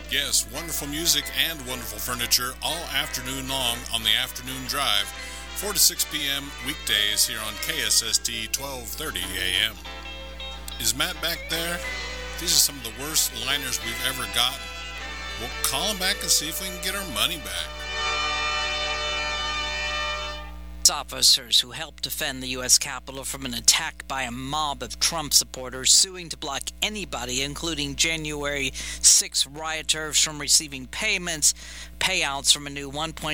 Yes, wonderful music and wonderful furniture all afternoon long on the Afternoon Drive, 4 to 6 p.m. weekdays here on KSST 1230 a.m. Is Matt back there? These are some of the worst liners we've ever gotten. We'll call him back and see if we can get our money back. Officers who helped defend the U.S. Capitol from an attack by a mob of Trump supporters suing to block anybody, including January 6 rioters, from receiving payouts from a new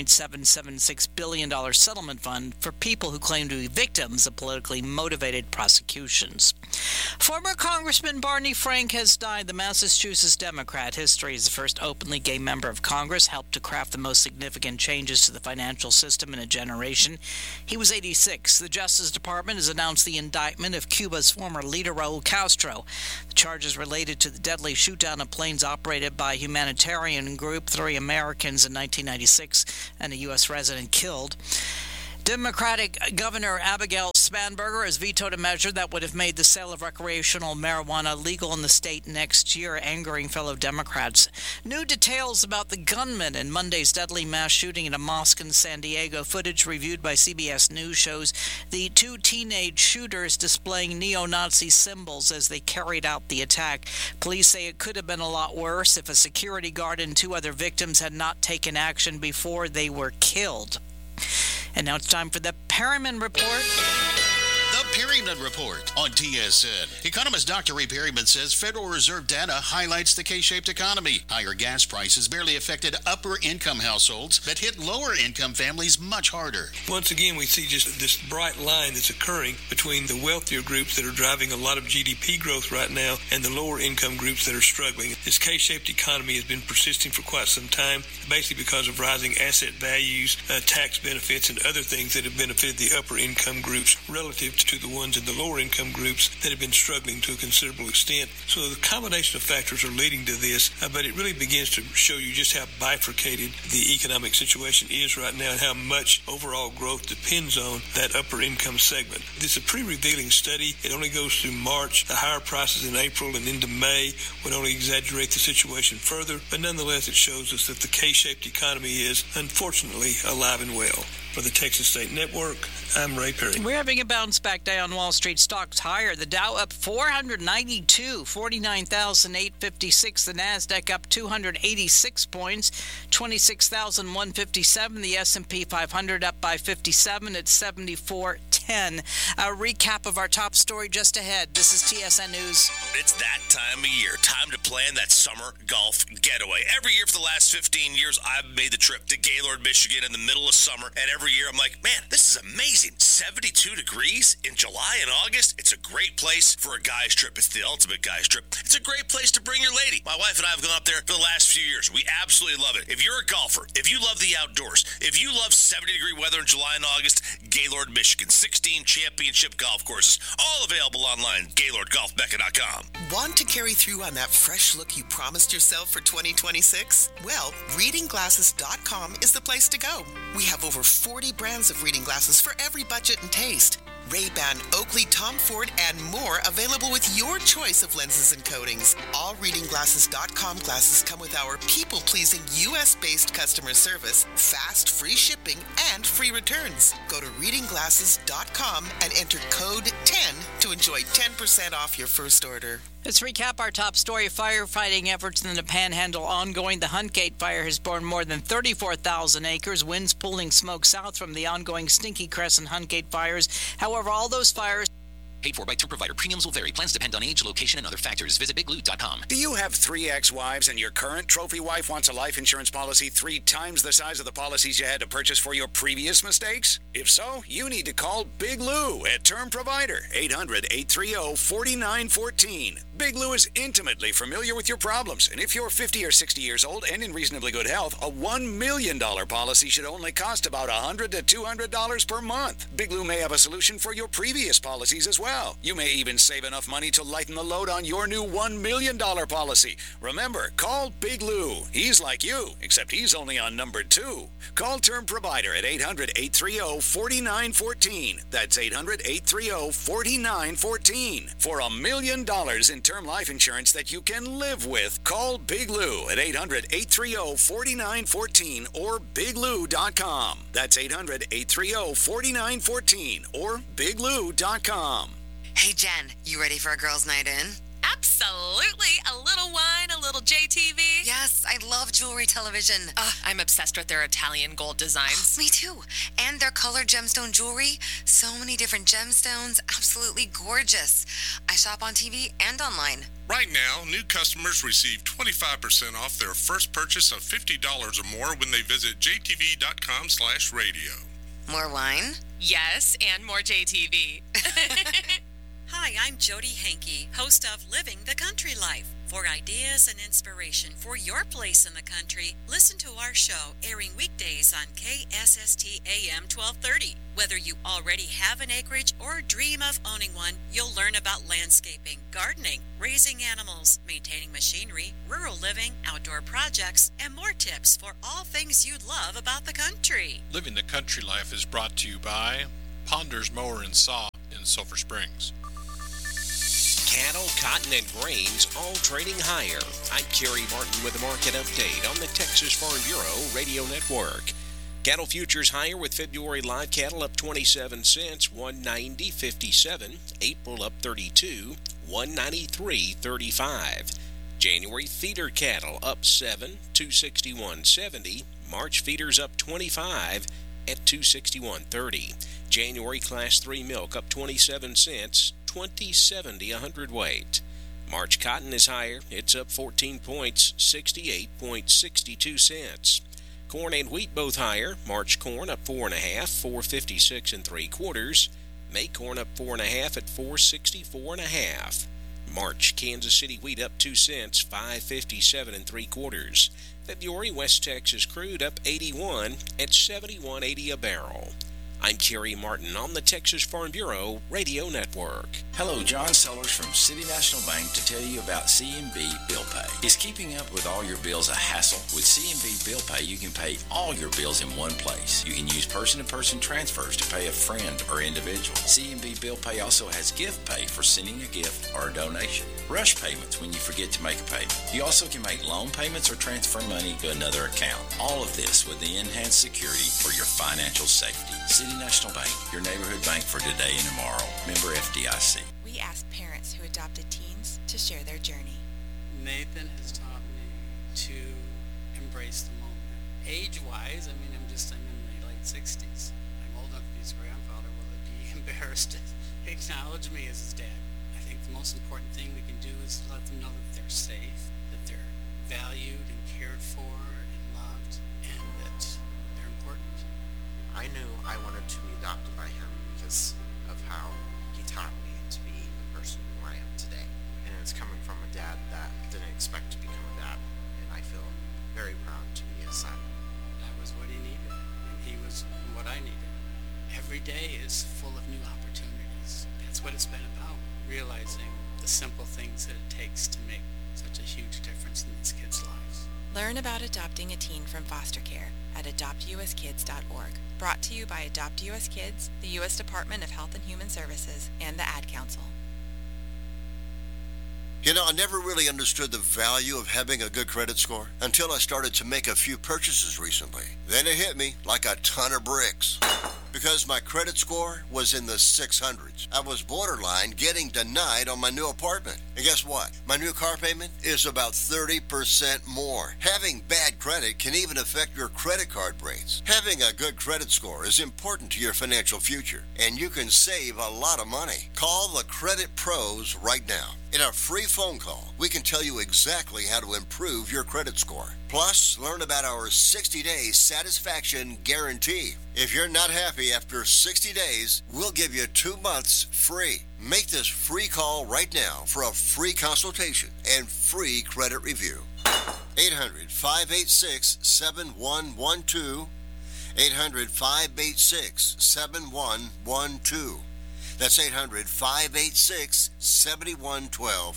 $1.776 billion settlement fund for people who claim to be victims of politically motivated prosecutions. Former Congressman Barney Frank has died. The Massachusetts Democrat, history as the first openly gay member of Congress, helped to craft the most significant changes to the financial system in a generation. He was 86. The Justice Department has announced the indictment of Cuba's former leader, Raul Castro. The charges related to the deadly shootdown of planes operated by a humanitarian group, 3 Americans in 1996, and a U.S. resident killed. Democratic Governor Abigail Spanberger has vetoed a measure that would have made the sale of recreational marijuana legal in the state next year, angering fellow Democrats. New details about the gunman in Monday's deadly mass shooting at a mosque in San Diego. Footage reviewed by CBS News shows the 2 teenage shooters displaying neo-Nazi symbols as they carried out the attack. Police say it could have been a lot worse if a security guard and 2 other victims had not taken action before they were killed. And now it's time for the Perryman Report. The Perryman Report on TSN. Economist Dr. Ray Perryman says Federal Reserve data highlights the K-shaped economy. Higher gas prices barely affected upper-income households, but hit lower-income families much harder. Once again, we see just this bright line that's occurring between the wealthier groups that are driving a lot of GDP growth right now and the lower-income groups that are struggling. This K-shaped economy has been persisting for quite some time, basically because of rising asset values, tax benefits, and other things that have benefited the upper-income groups relative to the ones in the lower income groups that have been struggling to a considerable extent. So the combination of factors are leading to this, but it really begins to show you just how bifurcated the economic situation is right now and how much overall growth depends on that upper income segment. This is a pretty revealing study. It only goes through March. The higher prices in April and into May would only exaggerate the situation further, but nonetheless it shows us that the K-shaped economy is unfortunately alive and well. For the Texas State Network, I'm Ray Perry. We're having a bounce back day on Wall Street. Stocks higher. The Dow up 492, 49,856. The Nasdaq up 286 points, 26,157. The S&P 500 up by 57 at 7410. A recap of our top story just ahead. This is TSN News. It's that time of year. Time to plan that summer golf getaway. Every year for the last 15 years, I've made the trip to Gaylord, Michigan in the middle of summer, and every year I'm like, man, this is amazing. 72 degrees in July and August. It's a great place for a guy's trip. It's the ultimate guy's trip. It's a great place to bring your lady. My wife and I have gone up there for the last few years. We absolutely love it. If you're a golfer, if you love the outdoors, if you love 70-degree weather in July and August, Gaylord, Michigan. 16 championship golf courses, all available online, GaylordGolfMecca.com. Want to carry through on that fresh look you promised yourself for 2026? Well, ReadingGlasses.com is the place to go. We have over 40 brands of reading glasses for every budget and taste. Ray-Ban, Oakley, Tom Ford, and more available with your choice of lenses and coatings. All ReadingGlasses.com glasses come with our people-pleasing U.S.-based customer service, fast, free shipping, and free returns. Go to ReadingGlasses.com and enter code 10 to enjoy 10% off your first order. Let's recap our top story. Firefighting efforts in the Panhandle ongoing. The Huntgate fire has burned more than 34,000 acres. Winds pulling smoke south from the ongoing Stinky Crest and Huntgate fires. However, all those fires... Paid for by tour provider. Premiums will vary. Plans depend on age, location, and other factors. Visit BigLou.com. Do you have 3 ex-wives and your current trophy wife wants a life insurance policy 3 times the size of the policies you had to purchase for your previous mistakes? If so, you need to call Big Lou at Term Provider, 800-830-4914. Big Lou is intimately familiar with your problems, and if you're 50 or 60 years old and in reasonably good health, a $1 million policy should only cost about $100 to $200 per month. Big Lou may have a solution for your previous policies as well. You may even save enough money to lighten the load on your new $1 million policy. Remember, call Big Lou. He's like you, except he's only on number 2. Call Term Provider at 800-830-4914. That's 800-830-4914 for $1 million in term life insurance that you can live with. Call Big Lou at 800-830-4914 or biglou.com. That's 800-830-4914 or biglou.com. Hey, Jen, you ready for a girls' night in? Absolutely. A little wine, a little JTV. Yes, I love jewelry television. I'm obsessed with their Italian gold designs. Me too. And their colored gemstone jewelry. So many different gemstones. Absolutely gorgeous. I shop on TV and online. Right now, new customers receive 25% off their first purchase of $50 or more when they visit jtv.com/radio. More wine? Yes, and more JTV. Hi, I'm Jody Hankey, host of Living the Country Life. For ideas and inspiration for your place in the country, listen to our show airing weekdays on KSST AM 1230. Whether you already have an acreage or dream of owning one, you'll learn about landscaping, gardening, raising animals, maintaining machinery, rural living, outdoor projects, and more tips for all things you love about the country. Living the Country Life is brought to you by Ponders Mower and Saw in Sulphur Springs. Cattle, cotton, and grains all trading higher. I'm Kerry Martin with a market update on the Texas Farm Bureau Radio Network. Cattle futures higher with February live cattle up 27 cents, 190.57. April up 32, 193.35. January feeder cattle up 7, 261.70. March feeders up 25 at 261.30. January Class 3 milk up 27 cents, 20.70 a hundredweight. March cotton is higher. It's up 14 points, 68.62 cents. Corn and wheat both higher. March corn up 4.5, 4.56 3/4. May corn up 4.5 at 4.64.5. March Kansas City wheat up 2 cents, 5.57 3/4. February West Texas crude up 81 at 71.80 a barrel. I'm Kerry Martin on the Texas Farm Bureau Radio Network. Hello, John Sellers from City National Bank to tell you about CMB Bill Pay. Is keeping up with all your bills a hassle? With CMB Bill Pay, you can pay all your bills in one place. You can use person-to-person transfers to pay a friend or individual. CMB Bill Pay also has gift pay for sending a gift or a donation. Rush payments when you forget to make a payment. You also can make loan payments or transfer money to another account. All of this with the enhanced security for your financial safety. City National Bank, your neighborhood bank for today and tomorrow. Member FDIC. We ask parents who adopted teens to share their journey. Nathan has taught me to embrace the moment. Age-wise, I'm in my late 60s. I'm old enough to be his grandfather. Will it be embarrassed to acknowledge me as his dad? I think the most important thing we can do is let them know that they're safe, that they're valued and cared for and loved, and that they're important. I knew I wanted to be adopted by him because of how he taught me to be the person who I am today. And it's coming from a dad that didn't expect to become a dad, and I feel very proud to be his son. That was what he needed, and he was what I needed. Every day is full of new opportunities. That's what it's been about, realizing the simple things that it takes to make such a huge difference in these kids' lives. Learn about adopting a teen from foster care at adoptuskids.org. Brought to you by Adopt U.S. Kids, the U.S. Department of Health and Human Services, and the Ad Council. You know, I never really understood the value of having a good credit score until I started to make a few purchases recently. Then it hit me like a ton of bricks. Because my credit score was in the 600s. I was borderline getting denied on my new apartment. And guess what? My new car payment is about 30% more. Having bad credit can even affect your credit card rates. Having a good credit score is important to your financial future, and you can save a lot of money. Call the Credit Pros right now. In a free phone call, we can tell you exactly how to improve your credit score. Plus, learn about our 60-day satisfaction guarantee. If you're not happy after 60 days, we'll give you 2 months free. Make this free call right now for a free consultation and free credit review. 800-586-7112. 800-586-7112. That's 800-586-7112.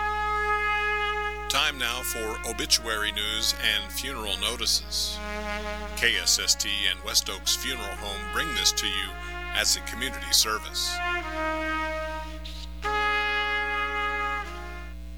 Time now for obituary news and funeral notices. KSST and West Oaks Funeral Home bring this to you as a community service.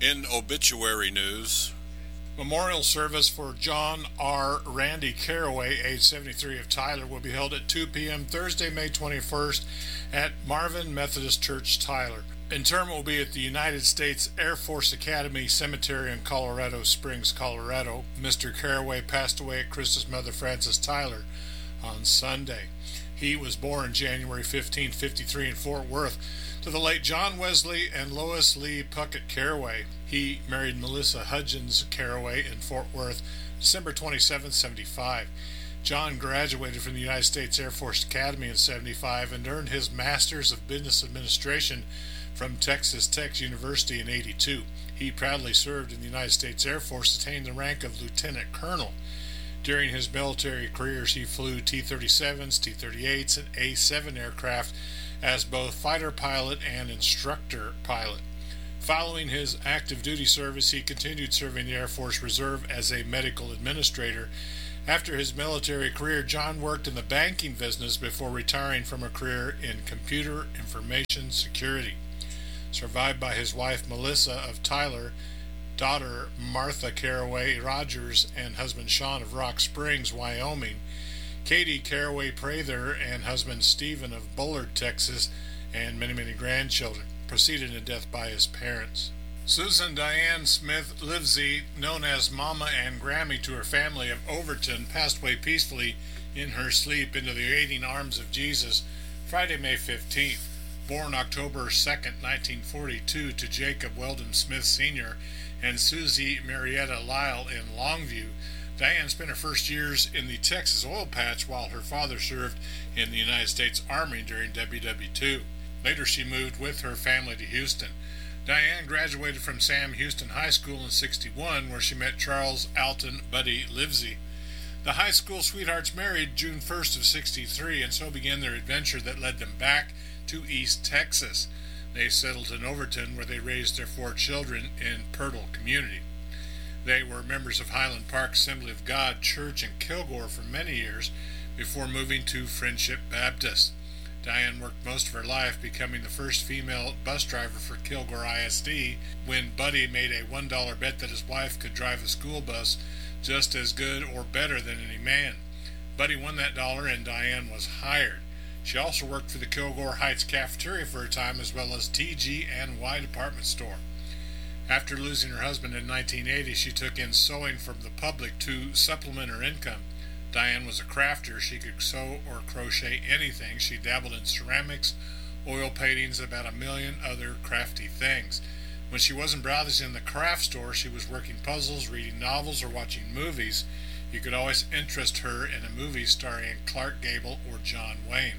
In obituary news, memorial service for John R. Randy Caraway, age 73, of Tyler, will be held at 2 p.m. Thursday, May 21st at Marvin Methodist Church, Tyler. Interment will be at the United States Air Force Academy Cemetery in Colorado Springs, Colorado. Mr. Caraway passed away at Chris's mother, Frances Tyler, on Sunday. He was born January 15, 1953 in Fort Worth to the late John Wesley and Lois Lee Puckett Caraway. He married Melissa Hudgens Caraway in Fort Worth December 27, 1975. John graduated from the United States Air Force Academy in 1975 and earned his Master's of Business Administration from Texas Tech University in 1982. He proudly served in the United States Air Force, attaining the rank of Lieutenant Colonel. During his military careers, he flew T-37s, T-38s, and A-7 aircraft as both fighter pilot and instructor pilot. Following his active duty service, he continued serving the Air Force Reserve as a medical administrator. After his military career, John worked in the banking business before retiring from a career in computer information security. Survived by his wife Melissa of Tyler, daughter Martha Caraway Rogers, and husband Sean of Rock Springs, Wyoming, Katie Caraway Prather and husband Stephen of Bullard, Texas, and many, many grandchildren. Preceded in death by his parents. Susan Diane Smith Livesey, known as Mama and Grammy to her family of Overton, passed away peacefully in her sleep into the waiting arms of Jesus Friday, May 15th. Born October 2nd, 1942 to Jacob Weldon Smith Sr. and Susie Marietta Lyle in Longview, Diane spent her first years in the Texas oil patch while her father served in the United States Army during WW2. Later she moved with her family to Houston. Diane graduated from Sam Houston High School in 1961, where she met Charles Alton Buddy Livesey. The high school sweethearts married June 1st of 1963, and so began their adventure that led them back to East Texas. They settled in Overton, where they raised their 4 children in Pirtle community. They were members of Highland Park Assembly of God Church in Kilgore for many years before moving to Friendship Baptist. Diane worked most of her life, becoming the first female bus driver for Kilgore ISD when Buddy made a $1 bet that his wife could drive a school bus just as good or better than any man. Buddy won that dollar and Diane was hired. She also worked for the Kilgore Heights cafeteria for a time, as well as TG&Y department store. After losing her husband in 1980, she took in sewing from the public to supplement her income. Diane was a crafter. She could sew or crochet anything. She dabbled in ceramics, oil paintings, and about 1 million other crafty things. When she wasn't browsing in the craft store, she was working puzzles, reading novels, or watching movies. You could always interest her in a movie starring Clark Gable or John Wayne.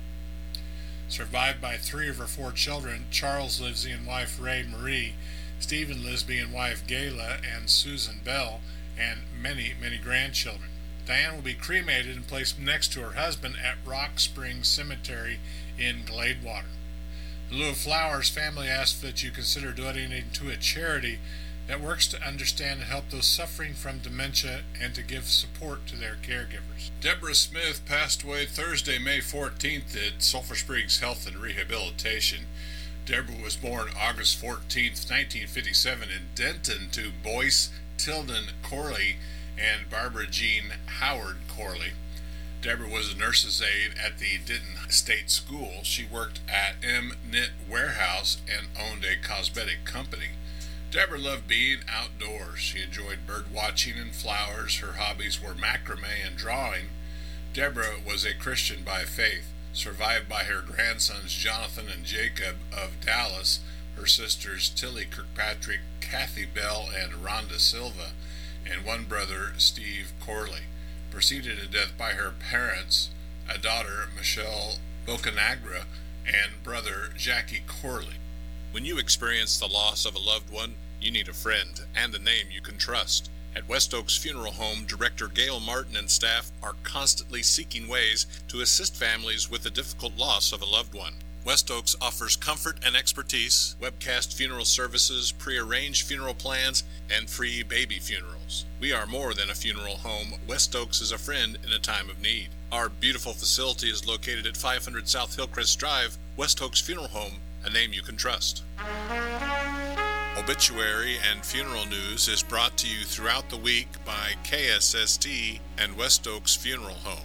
Survived by 3 of her 4 children, Charles Livesey and wife Ray Marie, Stephen Lisby and wife Gayla, and Susan Bell, and many, many grandchildren. Diane will be cremated and placed next to her husband at Rock Springs Cemetery in Gladewater. In lieu of flowers, family asks that you consider donating to a charity that works to understand and help those suffering from dementia and to give support to their caregivers. Deborah Smith passed away Thursday, May 14th at Sulphur Springs Health and Rehabilitation. Deborah was born August 14th, 1957 in Denton to Boyce Tilden Corley and Barbara Jean Howard Corley. Deborah was a nurse's aide at the Denton State School. She worked at M. Knit Warehouse and owned a cosmetic company. Deborah loved being outdoors. She enjoyed bird watching and flowers. Her hobbies were macrame and drawing. Deborah was a Christian by faith, survived by her grandsons Jonathan and Jacob of Dallas, her sisters Tilly Kirkpatrick, Kathy Bell, and Rhonda Silva, and one brother, Steve Corley. Preceded to death by her parents, a daughter, Michelle Bocanagra, and brother, Jackie Corley. When you experience the loss of a loved one, you need a friend and a name you can trust. At West Oaks Funeral Home, Director Gail Martin and staff are constantly seeking ways to assist families with the difficult loss of a loved one. West Oaks offers comfort and expertise, webcast funeral services, pre-arranged funeral plans, and free baby funerals. We are more than a funeral home. West Oaks is a friend in a time of need. Our beautiful facility is located at 500 South Hillcrest Drive, West Oaks Funeral Home, a name you can trust. Obituary and funeral news is brought to you throughout the week by KSST and West Oaks Funeral Home.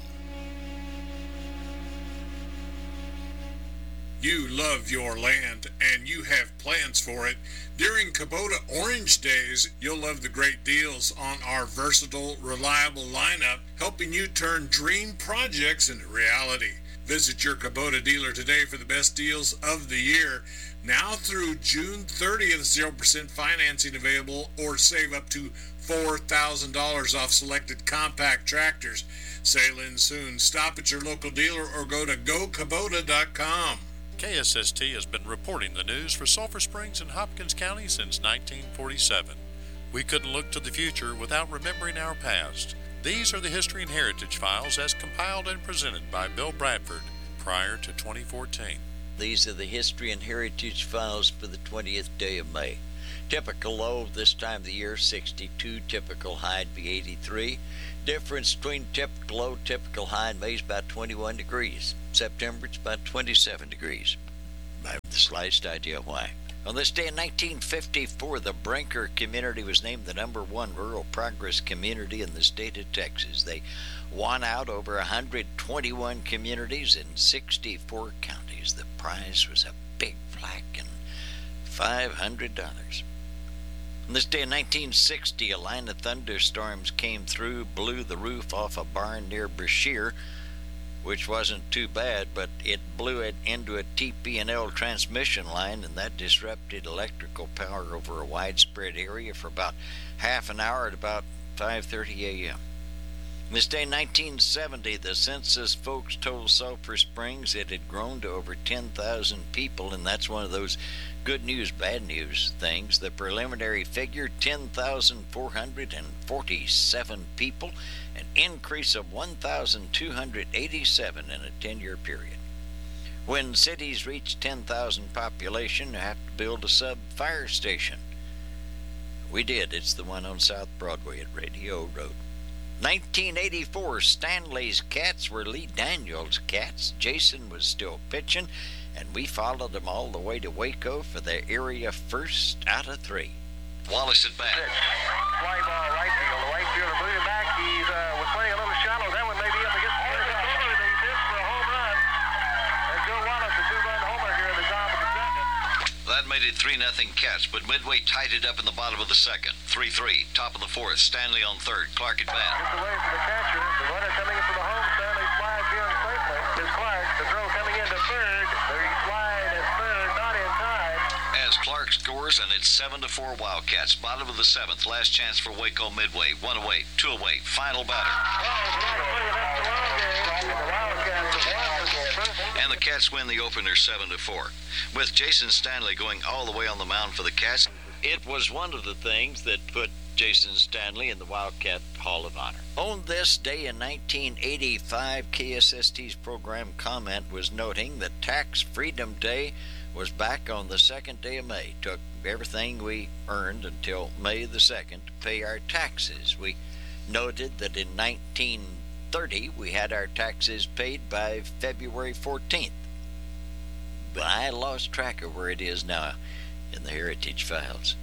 You love your land and you have plans for it. During Kubota Orange Days, you'll love the great deals on our versatile, reliable lineup, helping you turn dream projects into reality. Visit your Kubota dealer today for the best deals of the year. Now through June 30th, 0% financing available, or save up to $4,000 off selected compact tractors. Sail in soon. Stop at your local dealer or go to gokubota.com. KSST has been reporting the news for Sulphur Springs and Hopkins County since 1947. We couldn't look to the future without remembering our past. These are the History and Heritage Files as compiled and presented by Bill Bradford prior to 2014. These are the History and Heritage Files for the 20th day of May. Typical low this time of the year, 62. Typical high would be 83. Difference between typical low, typical high in May is about 21 degrees. September, it's about 27 degrees. I have the slightest idea why. On this day in 1954, the Brinker community was named the #1 rural progress community in the state of Texas. They won out over 121 communities in 64 counties. The prize was a big plaque and $500. On this day in 1960, a line of thunderstorms came through, blew the roof off a barn near Brashear, which wasn't too bad, but it blew it into a TP&L transmission line, and that disrupted electrical power over a widespread area for about half an hour at about 5:30 a.m. This day in 1970, the census folks told Sulphur Springs it had grown to over 10,000 people, and that's one of those good news, bad news things. The preliminary figure, 10,447 people, an increase of 1,287 in a 10-year period. When cities reach 10,000 population, you have to build a sub-fire station. We did. It's the one on South Broadway at Radio Road. 1984, Stanley's Cats were Lee Daniels' Cats. Jason was still pitching, and we followed them all the way to Waco for their area first out of 3. Wallace at bat. Fly ball right field. The right fielder moving back. He was playing a little shallow. That one may be up against the first over. They missed for a home run. And Joe Wallace, a 2-run homer here at the top of the second. That made it 3-0 Cats, but Midway tied it up in the bottom of the second. 3-3, top of the fourth. Stanley on third. Clark at bat. Gets away from the catcher. The runner coming in from the home. Stanley slides in safely. Is Clark. The throw coming into third. There he slide at third. Not in time. As Clark scores, and it's 7-4 Wildcats. Bottom of the seventh. Last chance for Waco Midway. 1 away, 2 away. Final batter. And the Cats win the opener 7-4. With Jason Stanley going all the way on the mound for the Cats, it was one of the things that put Jason Stanley in the Wildcat Hall of Honor. On this day in 1985, KSST's program comment was noting that Tax Freedom Day was back on the second day of May. Took everything we earned until May the 2nd to pay our taxes. We noted that in 1930 we had our taxes paid by February 14th. But I lost track of where it is now in the Heritage Files.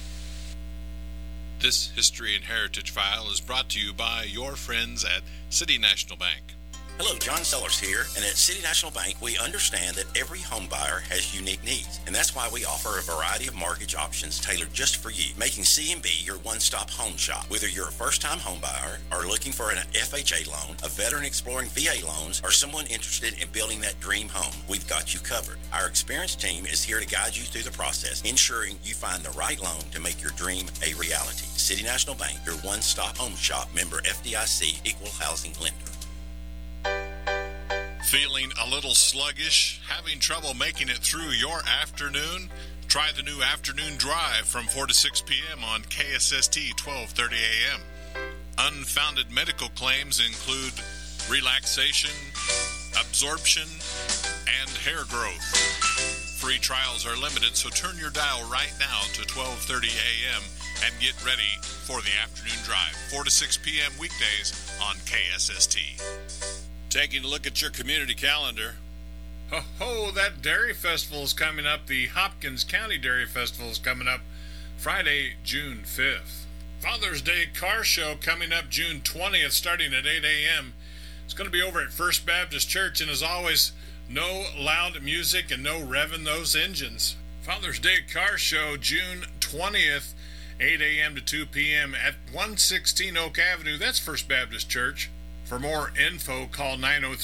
This History and Heritage File is brought to you by your friends at City National Bank. Hello, John Sellers here, and at City National Bank, we understand that every home buyer has unique needs, and that's why we offer a variety of mortgage options tailored just for you, making C&B your one-stop home shop. Whether you're a first-time home buyer or looking for an FHA loan, a veteran exploring VA loans, or someone interested in building that dream home, we've got you covered. Our experienced team is here to guide you through the process, ensuring you find the right loan to make your dream a reality. City National Bank, your one-stop home shop, member FDIC, equal housing lender. Feeling a little sluggish? Having trouble making it through your afternoon? Try the new afternoon drive from 4 to 6 p.m. on KSST 1230 a.m. Unfounded medical claims include relaxation, absorption, and hair growth. Free trials are limited, so turn your dial right now to 1230 a.m. and get ready for the afternoon drive, 4 to 6 p.m. weekdays on KSST. Taking a look at your community calendar. Ho, that Dairy Festival is coming up. The Hopkins County Dairy Festival is coming up Friday, June 5th. Father's Day Car Show coming up June 20th, starting at 8 a.m. It's going to be over at First Baptist Church, and as always, no loud music and no revving those engines. Father's Day Car Show, June 20th, 8 a.m. to 2 p.m. at 116 Oak Avenue. That's First Baptist Church. For more info, call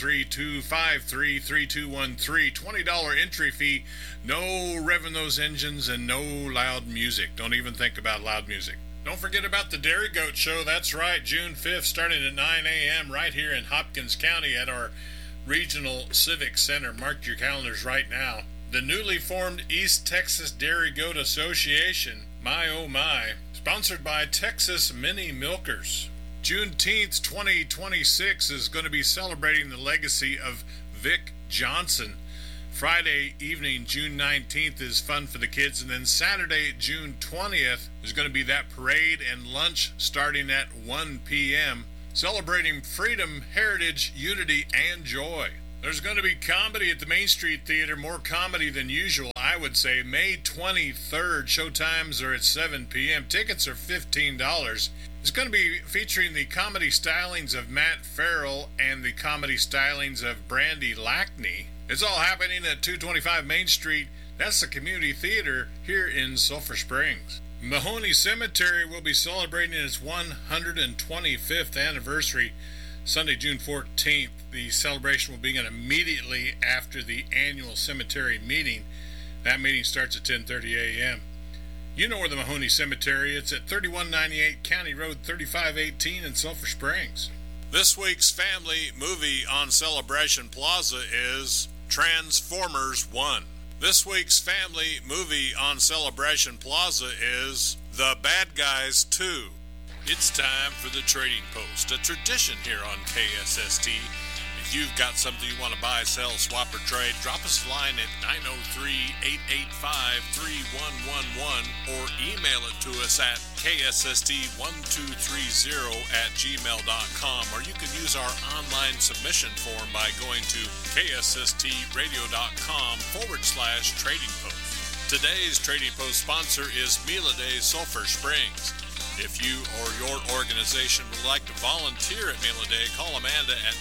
903-253-3213. $20 entry fee, no revving those engines, and no loud music. Don't even think about loud music. Don't forget about the Dairy Goat Show. That's right, June 5th, starting at 9 a.m. right here in Hopkins County at our Regional Civic Center. Mark your calendars right now. The newly formed East Texas Dairy Goat Association, my oh my, sponsored by Texas Mini Milkers. Juneteenth 2026 is going to be celebrating the legacy of Vic Johnson. Friday evening, June 19th, is fun for the kids, and then Saturday, June 20th, is going to be that parade and lunch starting at 1 p.m., celebrating freedom, heritage, unity, and joy. There's going to be comedy at the Main Street Theater, more comedy than usual, I would say. May 23rd, showtimes are at 7 p.m. Tickets are $15. It's going to be featuring the comedy stylings of Matt Farrell and the comedy stylings of Brandy Lackney. It's all happening at 225 Main Street. That's the community theater here in Sulphur Springs. Mahoney Cemetery will be celebrating its 125th anniversary Sunday, June 14th. The celebration will begin immediately after the annual cemetery meeting. That meeting starts at 10:30 a.m. You know where the Mahoney Cemetery is. It's at 3198 County Road 3518 in Sulphur Springs. This week's family movie on Celebration Plaza is Transformers 1. This week's family movie on Celebration Plaza is The Bad Guys 2. It's time for the Trading Post, a tradition here on KSST. If you've got something you want to buy, sell, swap, or trade, drop us a line at 903-885-3111 or email it to us at kssst1230@gmail.com, or you can use our online submission form by going to kssstradio.com/trading post. Today's Trading Post sponsor is Mila Day Sulphur Springs. If you or your organization would like to volunteer at Mila Day, call Amanda at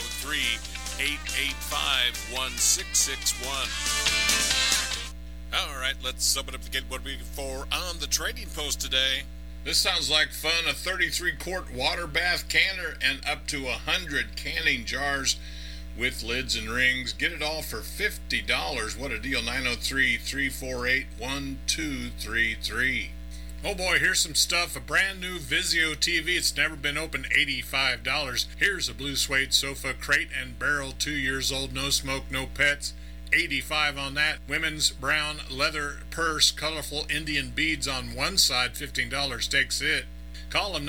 903-885-1661. All right, let's open up to get what we're looking for on the Trading Post today. This sounds like fun. A 33-quart water bath canner and up to 100 canning jars with lids and rings. Get it all for $50. What a deal. 903-348-1233. Oh boy, here's some stuff. A brand new Vizio TV. It's never been opened, $85. Here's a blue suede sofa, crate and barrel, 2 years old, no smoke, no pets. $85 on that. Women's brown leather purse, colorful Indian beads on one side, $15 takes it. Call them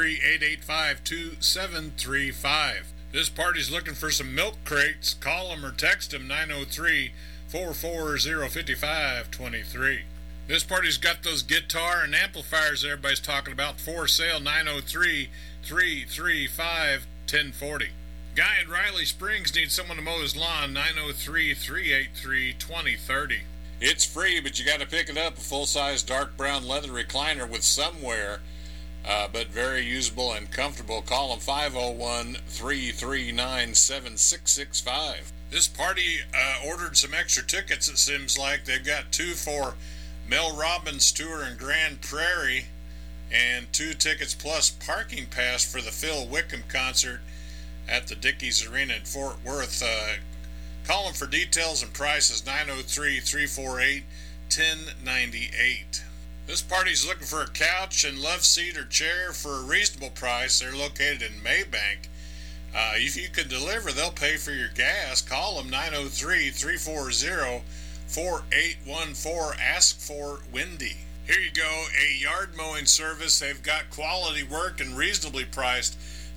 903-885-2735. This party's looking for some milk crates. Call them or text them 903-440-5523. This party's got those guitar and amplifiers everybody's talking about for sale, 903-335-1040. Guy in Riley Springs needs someone to mow his lawn, 903-383-2030. It's free, but you got to pick it up. A full-size dark brown leather recliner with some wear, but very usable and comfortable. Call them 501-339-7665. This party ordered some extra tickets, it seems like. They've got 2 for Mel Robbins tour in Grand Prairie and 2 tickets plus parking pass for the Phil Wickham concert at the Dickies Arena in Fort Worth. Call them for details and prices, 903-348-1098. This party's looking for a couch and love seat or chair for a reasonable price. They're located in Maybank. If you can deliver, they'll pay for your gas. Call them 903-340-4814. Ask for Wendy. Here you go, a yard mowing service. They've got quality work and reasonably priced.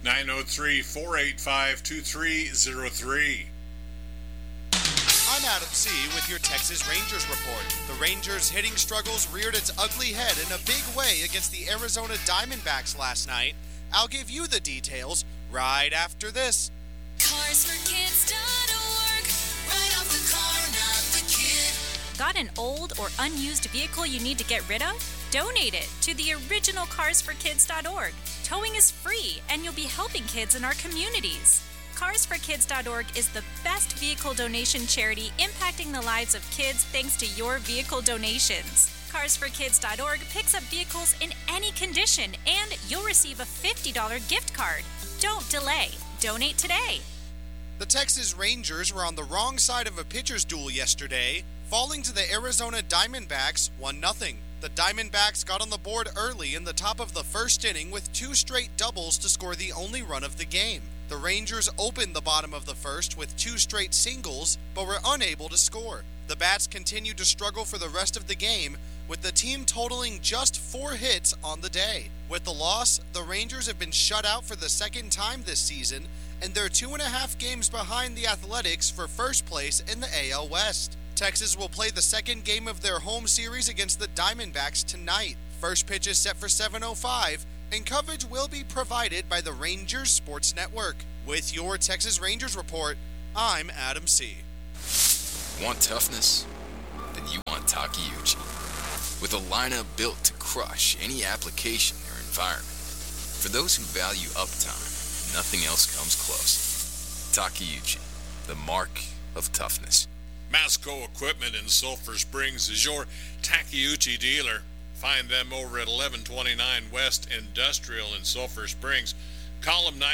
903-485-2303. I'm Adam C. with your Texas Rangers report. The Rangers' hitting struggles reared its ugly head in a big way against the Arizona Diamondbacks last night. I'll give you the details right after this. CarsForKids.org. Right off the car, not the kid. Got an old or unused vehicle you need to get rid of? Donate it to the original carsforkids.org. Towing is free, and you'll be helping kids in our communities. Carsforkids.org is the best vehicle donation charity impacting the lives of kids thanks to your vehicle donations. Carsforkids.org picks up vehicles in any condition, and you'll receive a $50 gift card. Don't delay. Donate today. The Texas Rangers were on the wrong side of a pitcher's duel yesterday, falling to the Arizona Diamondbacks 1-0. The Diamondbacks got on the board early in the top of the first inning with 2 straight doubles to score the only run of the game. The Rangers opened the bottom of the first with 2 straight singles, but were unable to score. The Bats continued to struggle for the rest of the game, with the team totaling just 4 hits on the day. With the loss, the Rangers have been shut out for the second time this season, and they're 2.5 games behind the Athletics for first place in the AL West. Texas will play the second game of their home series against the Diamondbacks tonight. First pitch is set for 7:05, and coverage will be provided by the Rangers Sports Network. With your Texas Rangers report, I'm Adam C. Want toughness? Then you want Takeuchi. With a lineup built to crush any application or environment. For those who value uptime, nothing else comes close. Takeuchi, the mark of toughness. Masco Equipment in Sulphur Springs is your Takeuchi dealer. Find them over at 1129 West Industrial in Sulphur Springs. Call them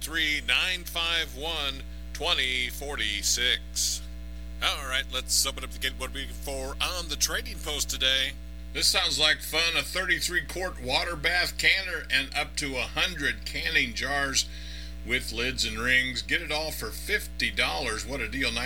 903-951-2046. All right, let's open up to get what we're for on the Trading Post today. This sounds like fun. A 33-quart water bath canner and up to 100 canning jars with lids and rings. Get it all for $50. What a deal.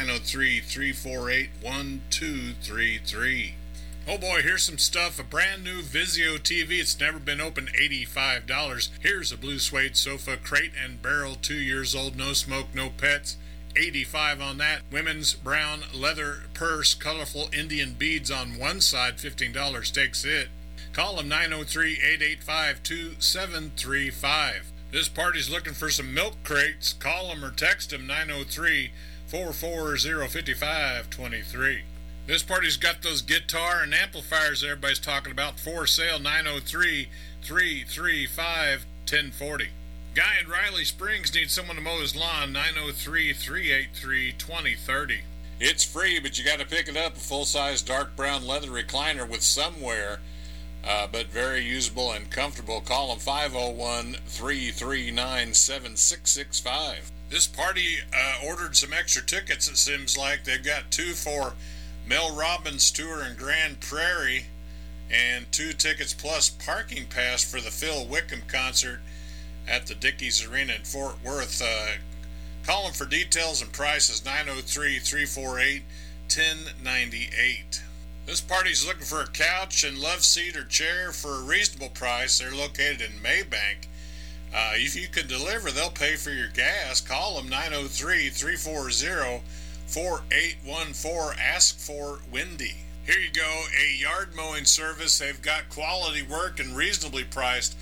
903-348-1233. Oh boy, here's some stuff. A brand new Vizio TV. It's never been opened. $85. Here's a blue suede sofa, crate and barrel, 2 years old, no smoke, no pets. $85 on that. Women's brown leather purse, colorful Indian beads on one side, $15 takes it. Call them 903-885-2735. This party's looking for some milk crates. Call them or text them 903-440-5523. This party's got those guitar and amplifiers everybody's talking about for sale. 903-335-1040. Guy in Riley Springs needs someone to mow his lawn. 903-383-2030. It's free, but you got to pick it up. A full-size dark brown leather recliner with some wear, but very usable and comfortable. Call them 501-339-7665. This party ordered some extra tickets, it seems like. They've got 2 for Mel Robbins' tour in Grand Prairie and 2 tickets plus parking pass for the Phil Wickham concert at the Dickies Arena in Fort Worth. Call them for details and prices, 903-348-1098. This party's looking for a couch and love seat or chair for a reasonable price. They're located in Maybank. If you can deliver, they'll pay for your gas. Call them 903-340-4814. Ask for Wendy. Here you go, a yard mowing service. They've got quality work and reasonably priced.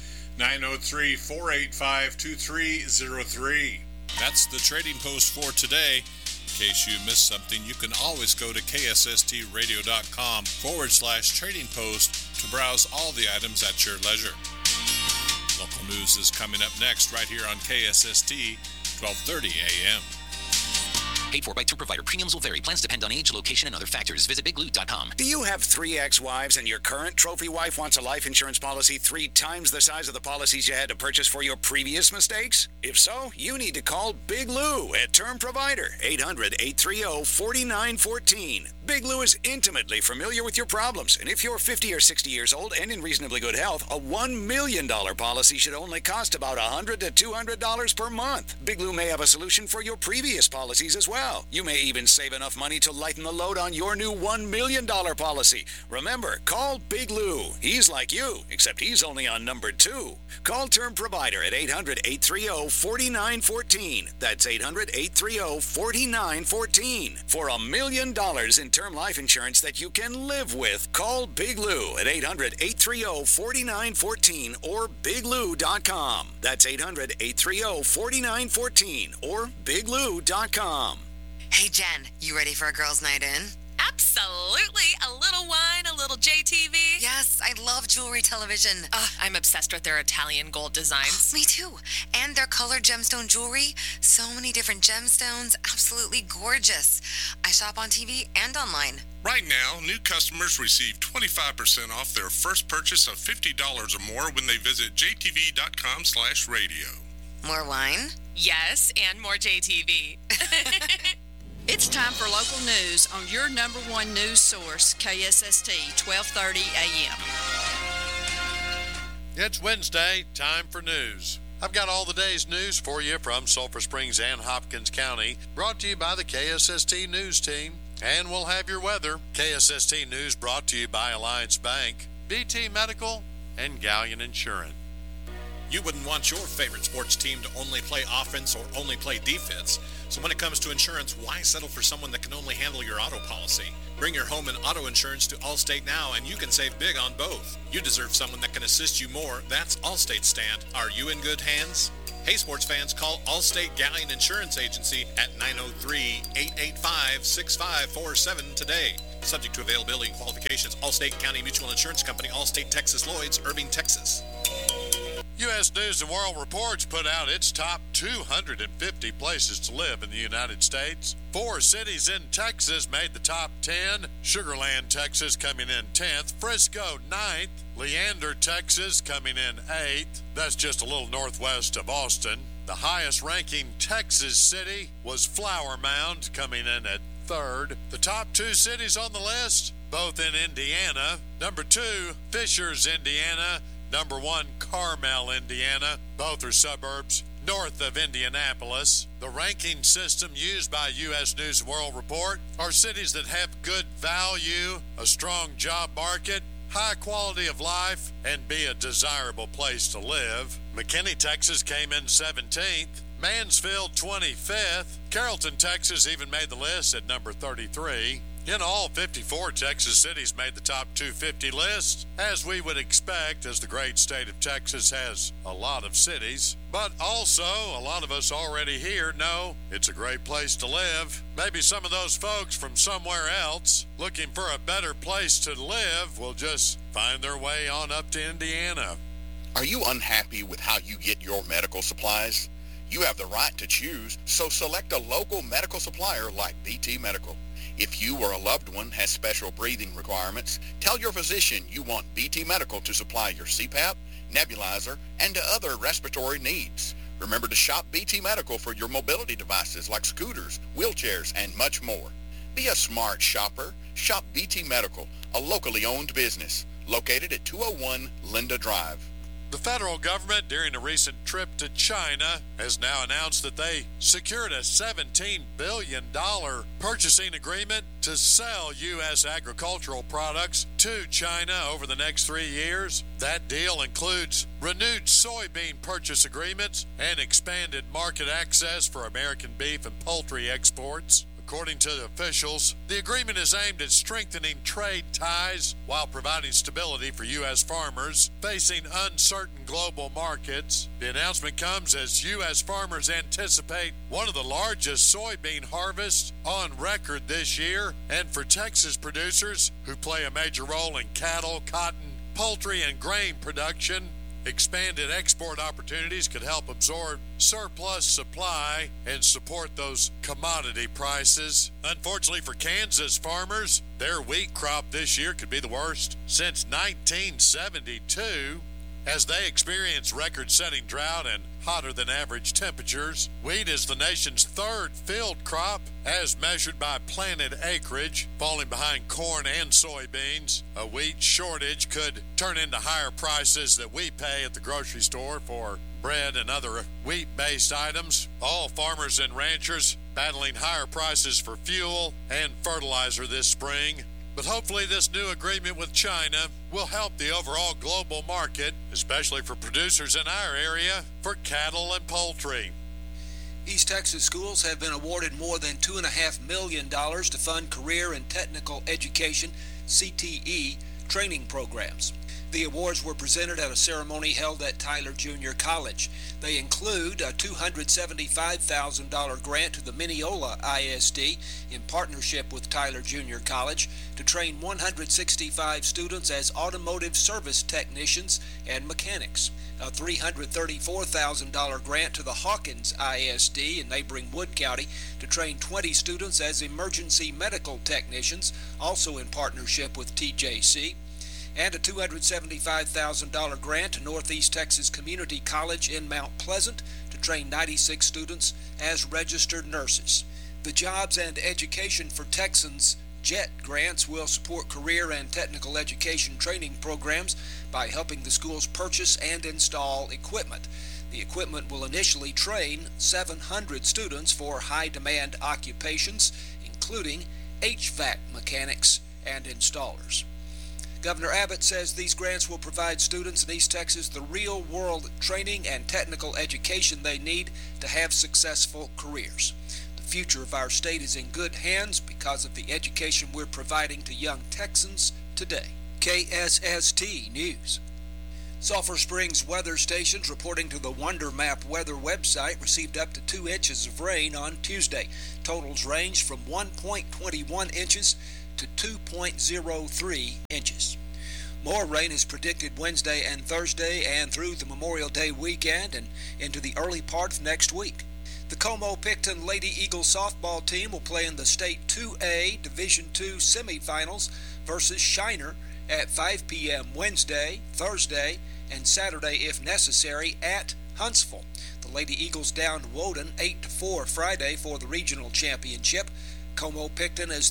903-485-2303. That's the Trading Post for today. In case you missed something, you can always go to ksstradio.com/trading post to browse all the items at your leisure. Local news is coming up next right here on KSST 1230 AM. Paid for by tour provider. Premiums will vary. Plans depend on age, location, and other factors. Visit BigLou.com. Do you have 3 ex-wives and your current trophy wife wants a life insurance policy 3 times the size of the policies you had to purchase for your previous mistakes? If so, you need to call Big Lou at Term Provider, 800-830-4914. Big Lou is intimately familiar with your problems, and if you're 50 or 60 years old and in reasonably good health, a $1 million policy should only cost about $100 to $200 per month. Big Lou may have a solution for your previous policies as well. You may even save enough money to lighten the load on your new $1 million policy. Remember, call Big Lou. He's like you, except he's only on number 2. Call Term Provider at 800-830-4914. That's 800-830-4914. For $1 million in term life insurance that you can live with, call Big Lou at 800-830-4914 or BigLou.com. That's 800-830-4914 or BigLou.com. Hey, Jen, you ready for a girls' night in? Absolutely. A little wine, a little JTV. Yes, I love jewelry television. I'm obsessed with their Italian gold designs. Me too. And their colored gemstone jewelry. So many different gemstones. Absolutely gorgeous. I shop on TV and online. Right now, new customers receive 25% off their first purchase of $50 or more when they visit jtv.com/radio. More wine? Yes, and more JTV. It's time for local news on your number one news source, KSST, 1230 AM. It's Wednesday, time for news. I've got all the day's news for you from Sulphur Springs and Hopkins County, brought to you by the KSST News Team. And we'll have your weather. KSST News brought to you by Alliance Bank, BT Medical, and Galleon Insurance. You wouldn't want your favorite sports team to only play offense or only play defense. So when it comes to insurance, why settle for someone that can only handle your auto policy? Bring your home and auto insurance to Allstate now, and you can save big on both. You deserve someone that can assist you more. That's Allstate's stand. Are you in good hands? Hey, sports fans, call Allstate Galleon Insurance Agency at 903-885-6547 today. Subject to availability and qualifications. Allstate County Mutual Insurance Company, Allstate Texas Lloyd's, Irving, Texas. U.S. News & World Reports put out its top 250 places to live in the United States. 4 cities in Texas made the top 10. Sugar Land, Texas coming in 10th. Frisco, 9th. Leander, Texas coming in 8th. That's just a little northwest of Austin. The highest ranking Texas city was Flower Mound, coming in at 3rd. The top 2 cities on the list, both in Indiana. Number 2, Fishers, Indiana. Number 1, Carmel, Indiana. Both are suburbs north of Indianapolis. The ranking system used by U.S. News & World Report are cities that have good value, a strong job market, high quality of life, and be a desirable place to live. McKinney, Texas came in 17th. Mansfield, 25th. Carrollton, Texas even made the list at number 33. In all, 54 Texas cities made the top 250 list, as we would expect, as the great state of Texas has a lot of cities. But also, a lot of us already here know it's a great place to live. Maybe some of those folks from somewhere else looking for a better place to live will just find their way on up to Indiana. Are you unhappy with how you get your medical supplies? You have the right to choose, so select a local medical supplier like BT Medical. If you or a loved one has special breathing requirements, tell your physician you want BT Medical to supply your CPAP, nebulizer, and to other respiratory needs. Remember to shop BT Medical for your mobility devices like scooters, wheelchairs, and much more. Be a smart shopper. Shop BT Medical, a locally owned business located at 201 Linda Drive. The federal government, during a recent trip to China, has now announced that they secured a $17 billion purchasing agreement to sell U.S. agricultural products to China over the next 3 years. That deal includes renewed soybean purchase agreements and expanded market access for American beef and poultry exports. According to the officials, the agreement is aimed at strengthening trade ties while providing stability for U.S. farmers facing uncertain global markets. The announcement comes as U.S. farmers anticipate one of the largest soybean harvests on record this year, and for Texas producers who play a major role in cattle, cotton, poultry, and grain production, expanded export opportunities could help absorb surplus supply and support those commodity prices. Unfortunately for Kansas farmers, their wheat crop this year could be the worst since 1972 as they experience record-setting drought and hotter than average temperatures. Wheat is the nation's 3rd field crop as measured by planted acreage, falling behind corn and soybeans. A wheat shortage could turn into higher prices that we pay at the grocery store for bread and other wheat-based items. All farmers and ranchers battling higher prices for fuel and fertilizer this spring. But hopefully this new agreement with China will help the overall global market, especially for producers in our area, for cattle and poultry. East Texas schools have been awarded more than $2.5 million to fund career and technical education, CTE, training programs. The awards were presented at a ceremony held at Tyler Junior College. They include a $275,000 grant to the Mineola ISD in partnership with Tyler Junior College to train 165 students as automotive service technicians and mechanics. A $334,000 grant to the Hawkins ISD in neighboring Wood County to train 20 students as emergency medical technicians, also in partnership with TJC. And a $275,000 grant to Northeast Texas Community College in Mount Pleasant to train 96 students as registered nurses. The Jobs and Education for Texans JET grants will support career and technical education training programs by helping the schools purchase and install equipment. The equipment will initially train 700 students for high-demand occupations, including HVAC mechanics and installers. Governor Abbott says these grants will provide students in East Texas the real-world training and technical education they need to have successful careers. The future of our state is in good hands because of the education we're providing to young Texans today. KSST News. Sulphur Springs weather stations reporting to the Wonder Map weather website received up to 2 inches of rain on Tuesday. Totals ranged from 1.21 inches to 2.03 inches. More rain is predicted Wednesday and Thursday and through the Memorial Day weekend and into the early part of next week. The Como-Picton Lady Eagles softball team will play in the State 2A Division II semifinals versus Shiner at 5 p.m. Wednesday, Thursday, and Saturday if necessary at Huntsville. The Lady Eagles downed Woden 8-4 Friday for the regional championship. Como-Picton is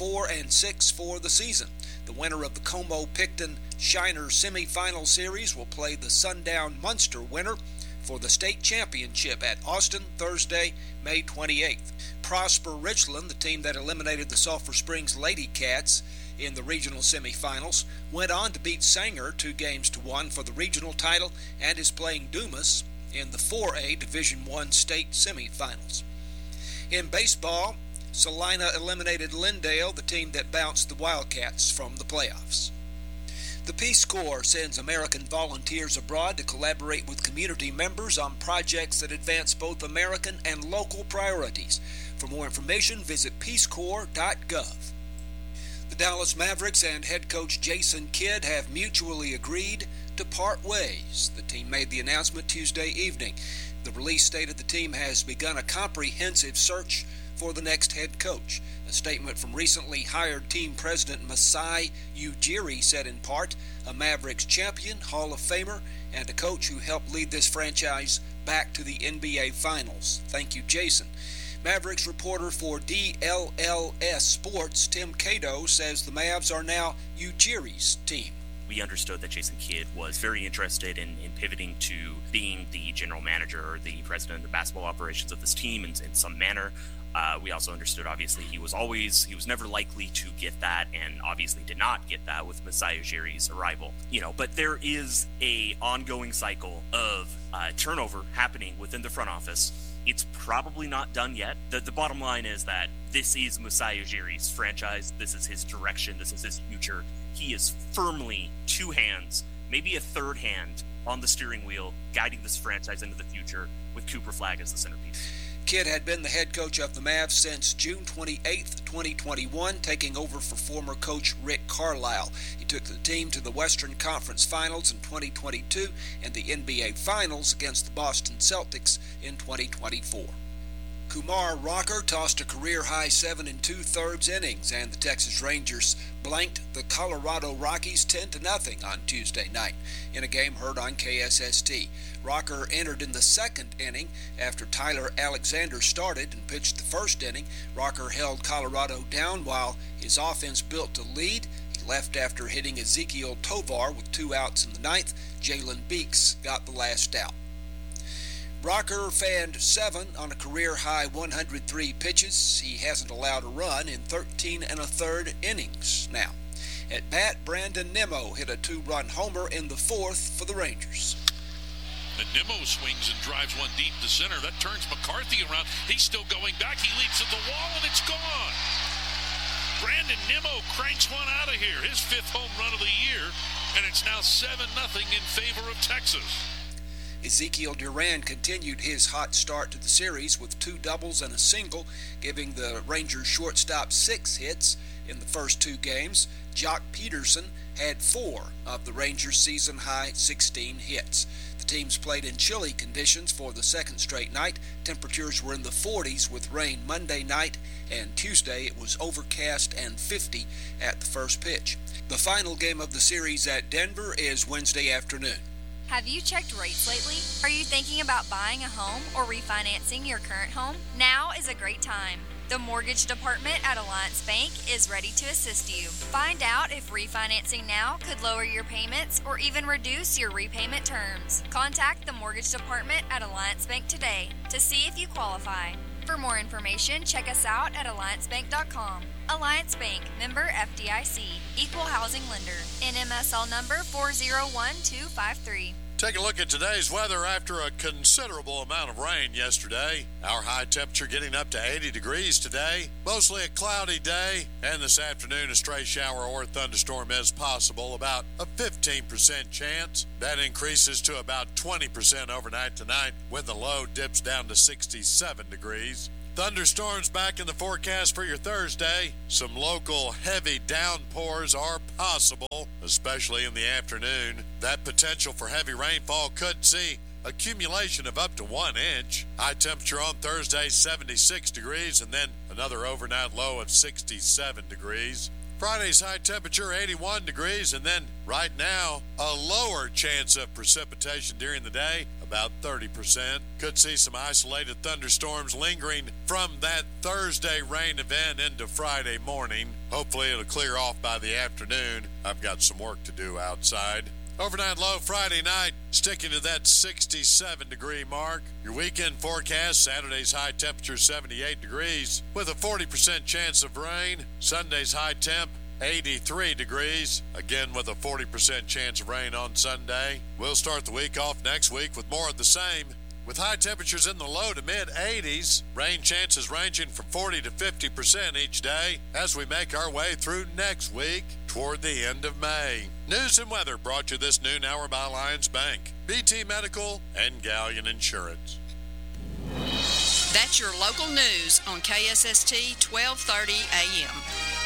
34-6 for the season. The winner of the Como-Picton Shiner semifinal series will play the Sundown Munster winner for the state championship at Austin Thursday, May 28th. Prosper Richland, the team that eliminated the Sulphur Springs Lady Cats in the regional semifinals, went on to beat Sanger 2-1 for the regional title and is playing Dumas in the 4A Division I state semifinals. In baseball, Salina eliminated Lindale, the team that bounced the Wildcats from the playoffs. The Peace Corps sends American volunteers abroad to collaborate with community members on projects that advance both American and local priorities. For more information, visit peacecorps.gov. The Dallas Mavericks and head coach Jason Kidd have mutually agreed to part ways. The team made the announcement Tuesday evening. The release stated the team has begun a comprehensive search for the next head coach. A statement from recently hired team president Masai Ujiri said in part, a Mavericks champion, Hall of Famer, and a coach who helped lead this franchise back to the NBA Finals. Thank you, Jason. Mavericks reporter for DLLS Sports, Tim Cato, says the Mavs are now Ujiri's team. We understood that Jason Kidd was very interested in pivoting to being the general manager or the president of the basketball operations of this team in some manner. We also understood, obviously, he was never likely to get that, and obviously did not get that with Masai Ujiri's arrival. But there is a ongoing cycle of turnover happening within the front office. It's probably not done yet. The bottom line is that this is Masai Ujiri's franchise. This is his direction. This is his future. He is firmly 2 hands, maybe a 3rd hand, on the steering wheel, guiding this franchise into the future with Cooper Flagg as the centerpiece. Kidd had been the head coach of the Mavs since June 28, 2021, taking over for former coach Rick Carlisle. He took the team to the Western Conference Finals in 2022 and the NBA Finals against the Boston Celtics in 2024. Kumar Rocker tossed a career-high 7 2/3 innings, and the Texas Rangers blanked the Colorado Rockies 10-0 on Tuesday night in a game heard on KSST. Rocker entered in the 2nd inning after Tyler Alexander started and pitched the 1st inning. Rocker held Colorado down while his offense built to lead. He left after hitting Ezekiel Tovar with 2 outs in the 9th. Jalen Beeks got the last out. Rocker fanned 7 on a career-high 103 pitches. He hasn't allowed a run in 13 1/3 innings now. At bat, Brandon Nimmo hit a 2-run homer in the 4th for the Rangers. And Nimmo swings and drives one deep to center. That turns McCarthy around. He's still going back. He leaps at the wall, and it's gone. Brandon Nimmo cranks one out of here, his 5th home run of the year, and it's now 7-0 in favor of Texas. Ezekiel Duran continued his hot start to the series with 2 doubles and a single, giving the Rangers shortstop 6 hits in the first 2 games. Jock Peterson had 4 of the Rangers' season-high 16 hits. The teams played in chilly conditions for the second straight night. Temperatures were in the 40s with rain Monday night, and Tuesday it was overcast and 50 at the first pitch. The final game of the series at Denver is Wednesday afternoon. Have you checked rates lately? Are you thinking about buying a home or refinancing your current home? Now is a great time. The mortgage department at Alliance Bank is ready to assist you. Find out if refinancing now could lower your payments or even reduce your repayment terms. Contact the mortgage department at Alliance Bank today to see if you qualify. For more information, check us out at alliancebank.com. Alliance Bank, member FDIC, equal housing lender, NMSL number 401253. Take a look at today's weather after a considerable amount of rain yesterday. Our high temperature getting up to 80 degrees today. Mostly a cloudy day, and this afternoon a stray shower or thunderstorm is possible, about a 15% chance. That increases to about 20% overnight tonight when the low dips down to 67 degrees. Thunderstorms back in the forecast for your Thursday. Some local heavy downpours are possible, especially in the afternoon. That potential for heavy rainfall could see accumulation of up to 1 inch. High temperature on Thursday, 76 degrees, and then another overnight low of 67 degrees. Friday's high temperature, 81 degrees, and then right now, a lower chance of precipitation during the day, about 30%. Could see some isolated thunderstorms lingering from that Thursday rain event into Friday morning. Hopefully it'll clear off by the afternoon. I've got some work to do outside. Overnight low Friday night, sticking to that 67-degree mark. Your weekend forecast, Saturday's high temperature 78 degrees with a 40% chance of rain. Sunday's high temp 83 degrees, again with a 40% chance of rain on Sunday. We'll start the week off next week with more of the same, with high temperatures in the low to mid-80s, rain chances ranging from 40 to 50% each day as we make our way through next week toward the end of May. News and weather brought to you this noon hour by Alliance Bank, BT Medical, and Galleon Insurance. That's your local news on KSST 1230 AM.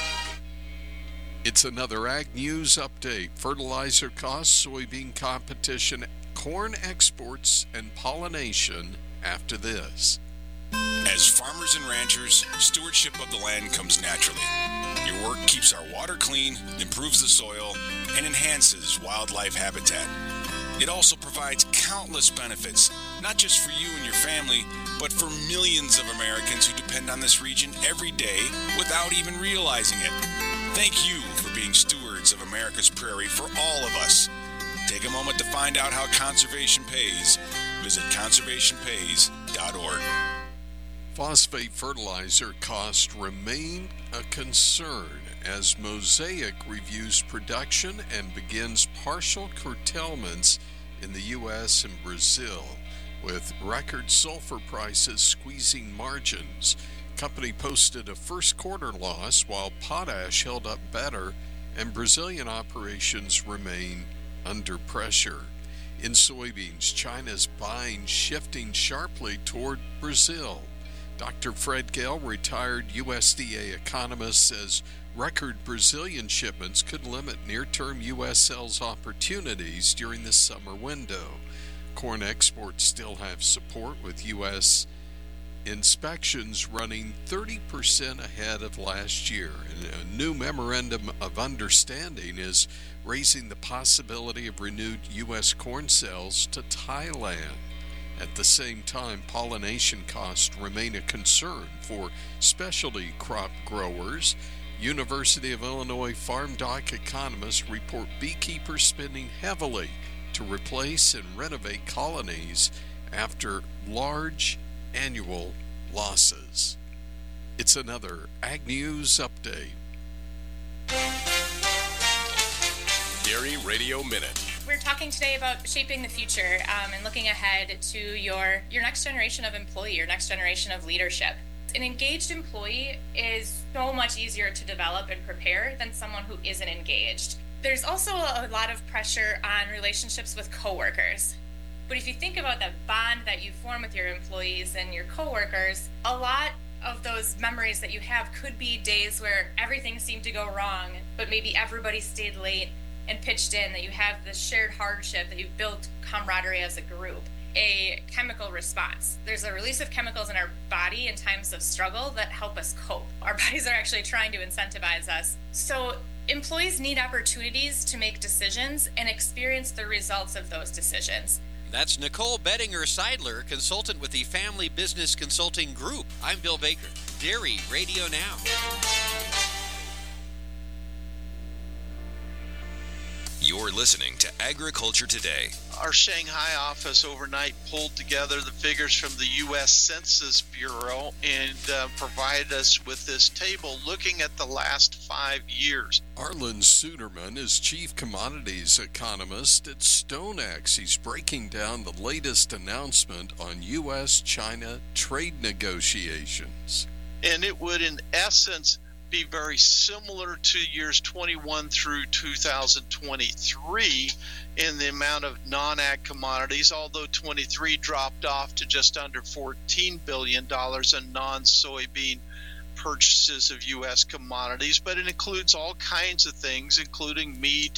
It's another Ag News update. Fertilizer costs, soybean competition, corn exports, and pollination after this. As farmers and ranchers, stewardship of the land comes naturally. Your work keeps our water clean, improves the soil, and enhances wildlife habitat. It also provides countless benefits, not just for you and your family, but for millions of Americans who depend on this region every day without even realizing it. Thank you for being stewards of America's prairie for all of us. Take a moment to find out how conservation pays. Visit conservationpays.org. Phosphate fertilizer costs remain a concern as Mosaic reviews production and begins partial curtailments in the U.S. and Brazil, with record sulfur prices squeezing margins. Company posted a first quarter loss while potash held up better and Brazilian operations remain under pressure. In soybeans, China's buying shifting sharply toward Brazil. Dr. Fred Gale, retired USDA economist, says record Brazilian shipments could limit near-term U.S. sales opportunities during the summer window. Corn exports still have support, with U.S. inspections running 30% ahead of last year. And a new memorandum of understanding is raising the possibility of renewed U.S. corn sales to Thailand. At the same time, pollination costs remain a concern for specialty crop growers. University of Illinois Farm Doc economists report beekeepers spending heavily to replace and renovate colonies after large annual losses. It's another Ag News update. Dairy Radio Minute. We're talking today about shaping the future and looking ahead to your next generation of employee, your next generation of leadership. An engaged employee is so much easier to develop and prepare than someone who isn't engaged. There's also a lot of pressure on relationships with coworkers. But if you think about that bond that you form with your employees and your coworkers, a lot of those memories that you have could be days where everything seemed to go wrong, but maybe everybody stayed late and pitched in, that you have this shared hardship, that you've built camaraderie as a group. A chemical response. There's a release of chemicals in our body in times of struggle that help us cope. Our bodies are actually trying to incentivize us. So employees need opportunities to make decisions and experience the results of those decisions. That's Nicole Bettinger-Seidler, consultant with the Family Business Consulting Group. I'm Bill Baker. Dairy Radio Now. You're listening to Agriculture Today. Our Shanghai office overnight pulled together the figures from the U.S. Census Bureau and provided us with this table looking at the last 5 years. Arlen Suderman is chief commodities economist at StoneX. He's breaking down the latest announcement on U.S.-China trade negotiations. And it would, in essence, be very similar to years 21 through 2023 in the amount of non-ag commodities, although 23 dropped off to just under $14 billion in non-soybean purchases of U.S. commodities. But it includes all kinds of things, including meat